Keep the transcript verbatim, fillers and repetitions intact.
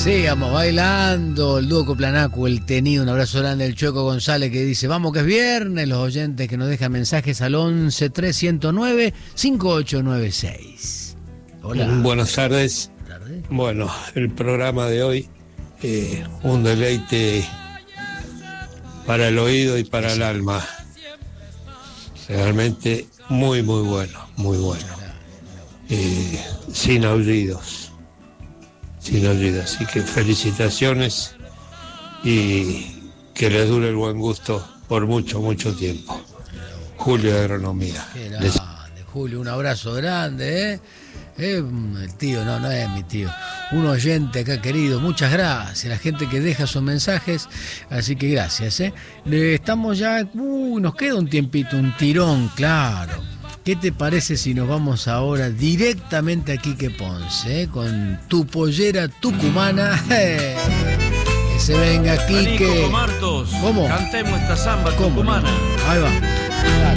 Sigamos bailando. El dúo Coplanacu, el tenido. Un abrazo grande del Chueco González que dice: vamos que es viernes. Los oyentes que nos dejan mensajes al once tres cero nueve cinco ocho nueve seis. Hola. Buenas tardes. Buenas tardes. Bueno, el programa de hoy, eh, un deleite para el oído y para el alma. Realmente muy, muy bueno, muy bueno. Eh, sin aullidos. Sin aullidos. Así que felicitaciones y que les dure el buen gusto por mucho, mucho tiempo. Julio de Agronomía. Qué grande, Les... Julio, un abrazo grande, ¿eh? Eh, el tío, no, no es mi tío. Un oyente acá querido, muchas gracias. La gente que deja sus mensajes, así que gracias, ¿eh? Estamos ya, uh, nos queda un tiempito, un tirón, claro. ¿Qué te parece si nos vamos ahora directamente a Quique Ponce, eh? Con tu pollera tucumana? Eh, que se venga Quique. Coco Martos, ¿Cómo? cantemos esta samba ¿Cómo? tucumana. Ahí va. Dale.